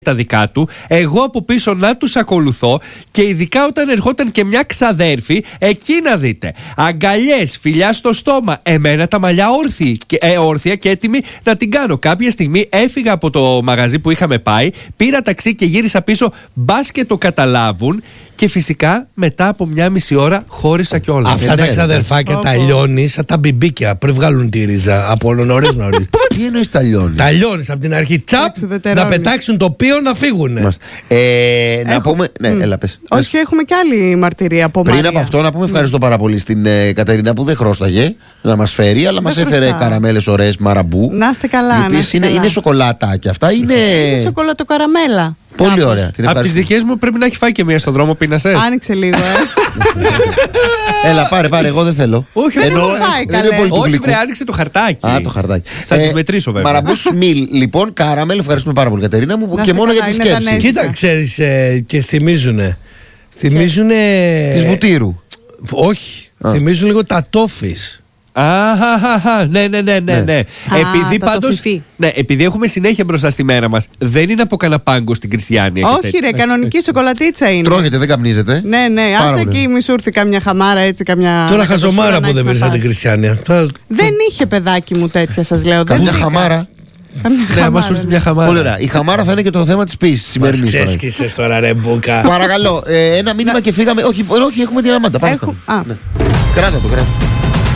τα δικά του, εγώ από πίσω να τους ακολουθώ και ειδικά όταν ερχόταν και μια ξαδέρφη, εκεί να δείτε. Αγκαλιές, φιλιά στο στόμα, εμένα τα μαλλιά όρθια και έτοιμη να την κάνω. Κάποια στιγμή έφυγα από το μαγαζί που είχαμε πάει, πήρα ταξί και γύρισα πίσω, μπας και το καταλάβουν. Και φυσικά μετά από μια μισή ώρα χώρισα κιόλας. Αυτά τα ξαδερφάκια τα λιώνει σαν τα μπιμπίκια πριν βγάλουν τη ρίζα από νωρίς. Τι εννοείς τα λιώνει? Τα λιώνει από την αρχή. Τσαπ, να πετάξουν το πίο να φύγουν. Να πούμε. Ναι, έλα πες. Όχι, έχουμε κι άλλη μαρτυρία από Πριν από αυτό, να πούμε ευχαριστώ πάρα πολύ στην Κατερίνα που δεν χρώσταγε να μας φέρει, αλλά μας έφερε καραμέλες ωραίες μαραμπού. Να είστε καλά. Είναι σοκολάτα και αυτά. Είναι σοκολατοκαραμέλα. Πολύ ωραία. Από τις δικές μου πρέπει να έχει φάει και μία στον δρόμο, πίνασες. Άνοιξε λίγο, Έλα, πάρε, εγώ δεν θέλω. Όχι, δεν έχω φάει καλέ. Όχι, βρε, άνοιξε το χαρτάκι. Α, το χαρτάκι. Θα τις μετρήσω βέβαια. Μαραμπούς Μιλ, λοιπόν, καραμέλ, ευχαριστούμε πάρα πολύ Κατερίνα μου και μόνο για τη σκέψη. Κοίτα, ξέρεις, και θυμίζουνε. Της Βουτύρου. Όχι, θυμίζουν λίγο τα τόφις. Ναι. Επειδή πάντως. Ναι, επειδή έχουμε συνέχεια μπροστά στη μέρα μας, δεν είναι από κανένα πάγκο στην Χριστιανία. Όχι, ρε, κανονική σοκολατίτσα είναι. Τρώγεται, δεν καπνίζεται. Ναι, άστε εκεί, μη σου έρθει καμιά χαμάρα έτσι, καμιά. Τώρα χαζομάρα που δεν πήρε την Χριστιανία. Δεν είχε παιδάκι μου τέτοια, σας λέω. Καμιά χαμάρα. Ναι, μας ήρθε μια χαμάρα. Πολύ ωραία. Η χαμάρα θα είναι και το θέμα της ποιήσης σημερινής. Μας ξέσκισες τώρα, ρε Μπούκα. Παρακαλώ, ένα μήνυμα και φύγαμε. Όχι, έχουμε την αμάντα. Κράτα το.